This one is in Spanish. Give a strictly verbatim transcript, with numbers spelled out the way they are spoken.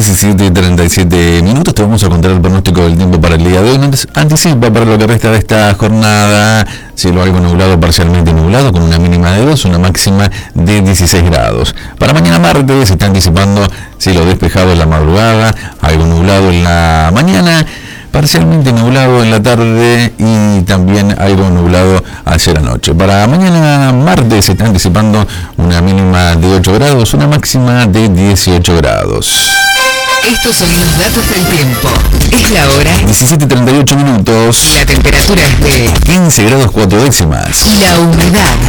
diecisiete y treinta y siete minutos. Te vamos a contar el pronóstico del tiempo para el día de hoy. Nos anticipa para lo que resta de esta jornada: cielo algo nublado, parcialmente nublado, con una mínima de dos, una máxima de dieciséis grados. Para mañana martes se está anticipando cielo despejado en la madrugada, algo nublado en la mañana, parcialmente nublado en la tarde y también algo nublado hacia la noche. Para mañana martes se está anticipando una mínima de ocho grados, una máxima de dieciocho grados. Estos son los datos del tiempo. Es la hora diecisiete y treinta y ocho minutos. La temperatura es de quince grados cuatro décimas. Y la humedad